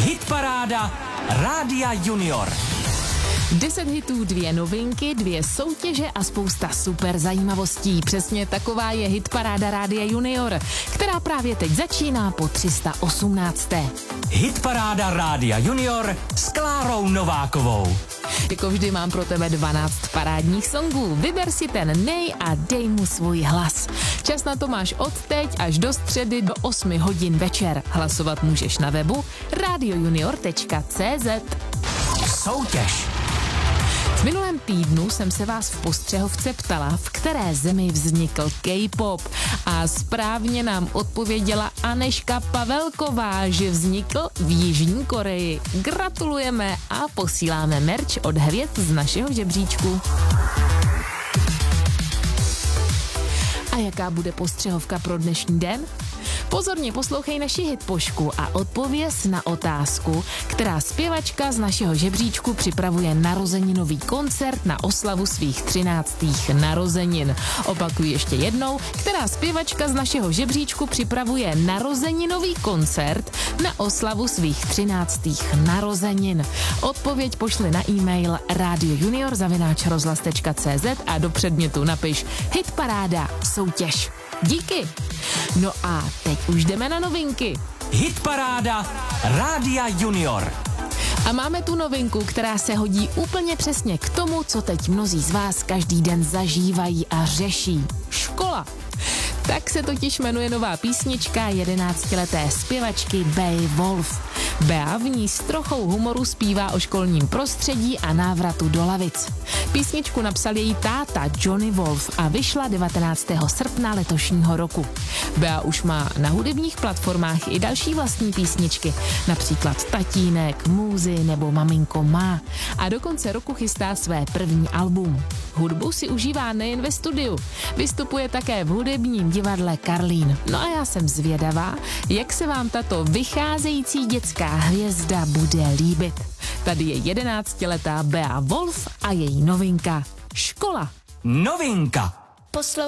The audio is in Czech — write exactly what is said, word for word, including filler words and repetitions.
Hitparáda Rádia Junior. Deset hitů, dvě novinky, dvě soutěže a spousta super zajímavostí. Přesně taková je Hitparáda Rádia Junior, která právě teď začíná po tři sta osmnácté Hitparáda Rádia Junior s Klárou Novákovou. Jako vždy mám pro tebe dvanáct parádních songů. Vyber si ten nej a dej mu svůj hlas. Čas na to máš od teď až do středy do osmi hodin večer. Hlasovat můžeš na webu radio junior tečka cé zet. Soutěž. V minulém týdnu jsem se vás v postřehovce ptala, v které zemi vznikl K-pop. A správně nám odpověděla Aneška Pavelková, že vznikl v Jižní Koreji. Gratulujeme a posíláme merch od hvězd z našeho žebříčku. A jaká bude postřehovka pro dnešní den? Pozorně poslouchej naši hitpošku a odpověz na otázku, která zpěvačka z našeho žebříčku připravuje narozeninový koncert na oslavu svých třináctých narozenin. Opakuji ještě jednou, která zpěvačka z našeho žebříčku připravuje narozeninový koncert na oslavu svých třináctých narozenin. Odpověď pošli na e-mail radiojunior zavináč rozhlas tečka cé zet a do předmětu napiš Hitparáda soutěž. Díky! No a teď už jdeme na novinky. Hitparáda Rádia Junior. A máme tu novinku, která se hodí úplně přesně k tomu, co teď mnozí z vás každý den zažívají a řeší. Škola. Tak se totiž jmenuje nová písnička jedenáctileté zpěvačky Bea Wolf. Bea v ní s trochou humoru zpívá o školním prostředí a návratu do lavic. Písničku napsal její táta Johnny Wolf a vyšla devatenáctého srpna letošního roku. Bea už má na hudebních platformách i další vlastní písničky, například Tatínek, Můzy nebo Maminko má. A do konce roku chystá své první album. Hudbu si užívá nejen ve studiu, vystupuje také v hudebním divadle Karlín. No a já jsem zvědavá, jak se vám tato vycházející dětská hvězda bude líbit. Tady je jedenáctiletá Bea Wolf a její novinka Škola. Novinka. Poslouchej